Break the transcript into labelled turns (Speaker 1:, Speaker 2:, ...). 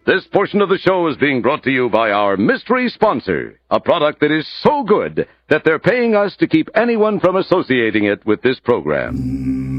Speaker 1: This portion of the show is being brought to you by our mystery sponsor, a product that is so good that they're paying us to keep anyone from associating it with this program.